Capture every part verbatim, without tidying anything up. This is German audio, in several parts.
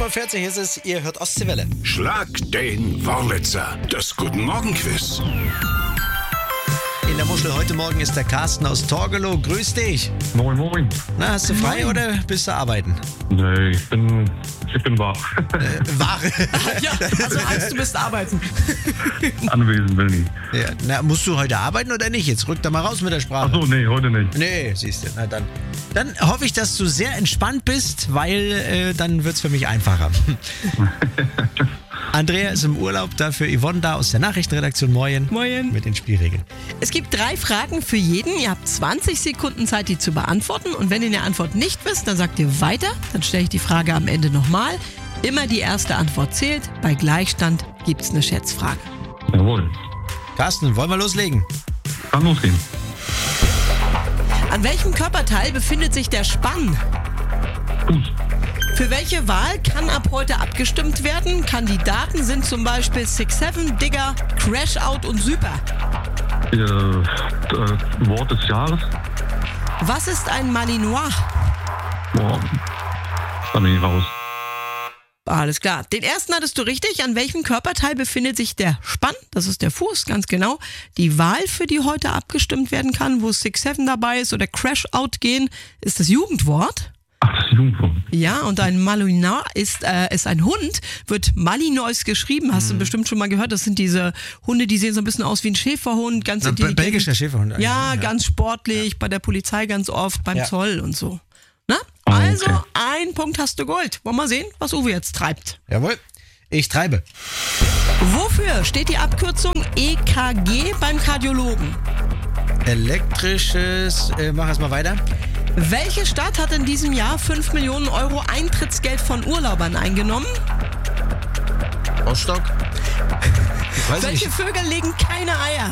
Uhr vierzig ist es, ihr hört Ostseewelle. Schlag den Wurlitzer, das Guten Morgen Quiz. In der Muschel heute Morgen ist der Carsten aus Torgelow. Grüß dich. Moin, moin. Na, hast du frei Moin. oder bist du arbeiten? Nee, ich bin, ich bin wach. Äh, Ware. Ja, also heißt, du bist arbeiten. Anwesend bin ich. Ja, na, musst du heute arbeiten oder nicht? Jetzt rück da mal raus mit der Sprache. Ach so, nee, heute nicht. Nee, siehst du, na dann. Dann hoffe ich, dass du sehr entspannt bist, weil äh, dann wird es für mich einfacher. Andrea ist im Urlaub, dafür Yvonne da aus der Nachrichtenredaktion. Moin. Moin. Mit den Spielregeln. Es gibt drei Fragen für jeden. Ihr habt zwanzig Sekunden Zeit, die zu beantworten. Und wenn ihr eine Antwort nicht wisst, dann sagt ihr weiter. Dann stelle ich die Frage am Ende nochmal. Immer die erste Antwort zählt. Bei Gleichstand gibt es eine Schätzfrage. Jawohl. Carsten, wollen wir loslegen? Kann losgehen. An welchem Körperteil befindet sich der Spann? Fuß. Für welche Wahl kann ab heute abgestimmt werden? Kandidaten sind zum Beispiel Six Seven, Digger, Crash Out und Super. Äh, äh, Wort des Jahres. Was ist ein Malinois? Boah. Da bin ich raus. Alles klar. Den ersten hattest du richtig. An welchem Körperteil befindet sich der Spann? Das ist der Fuß, ganz genau. Die Wahl, für die heute abgestimmt werden kann, wo Six Seven dabei ist oder Crash Out gehen, ist das Jugendwort. Ach, das ist Jugendwort. Ja, und ein Malinois ist, äh, ist ein Hund, wird Malinois geschrieben. Hast du bestimmt schon mal gehört. Das sind diese Hunde, die sehen so ein bisschen aus wie ein Schäferhund. Ganz Na, intelligent. belgischer Schäferhund eigentlich, Ja, ja. ganz sportlich, bei der Polizei ganz oft, beim Ja. Zoll und so. Na? Oh, okay. Also, ein Punkt hast du geholt. Wollen wir mal sehen, was Uwe jetzt treibt. Jawohl, ich treibe. Wofür steht die Abkürzung E K G beim Kardiologen? Elektrisches, äh, mach erst mal weiter. Welche Stadt hat in diesem Jahr fünf Millionen Euro Eintrittsgeld von Urlaubern eingenommen? Rostock. Ich weiß Welche nicht. Vögel legen keine Eier?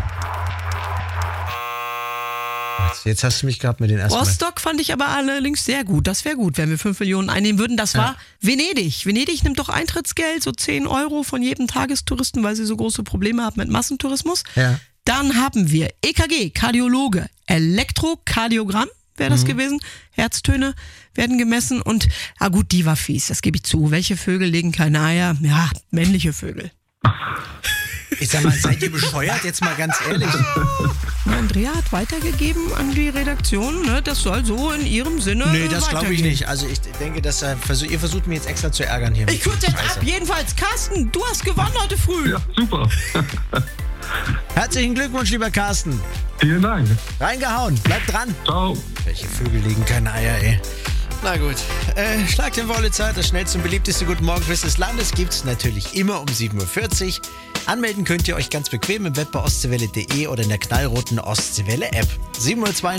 Jetzt hast du mich gehabt mit den ersten. Rostock fand ich aber allerdings sehr gut. Das wäre gut, wenn wir fünf Millionen einnehmen würden. Das war Ja. Venedig. Venedig nimmt doch Eintrittsgeld, so zehn Euro von jedem Tagestouristen, weil sie so große Probleme haben mit Massentourismus. Ja. Dann haben wir E K G, Kardiologe, Elektrokardiogramm wäre das gewesen. Herztöne werden gemessen und, ah gut, die war fies, das gebe ich zu. Welche Vögel legen keine Eier? Ja, männliche Vögel. Ich sag mal, seid ihr bescheuert? Jetzt mal ganz ehrlich. Andrea hat weitergegeben an die Redaktion, ne? Das soll so in ihrem Sinne Nee, das glaube ich weitergehen. nicht. Also ich denke, dass er versuch, ihr versucht mich jetzt extra zu ärgern hier. Ich kürze jetzt Scheiße. ab. Jedenfalls, Carsten, du hast gewonnen heute früh. Ja, super. Herzlichen Glückwunsch, lieber Carsten. Vielen Dank. Reingehauen. Bleib dran. Ciao. Welche Vögel legen keine Eier, ey. Na gut. Äh, Schlag den Wurlitzer, das schnellste und beliebteste Guten Morgen Quiz des Landes gibt's natürlich immer um sieben Uhr vierzig. Anmelden könnt ihr euch ganz bequem im Web bei ostseewelle punkt de oder in der knallroten Ostseewelle App. sieben Uhr zwei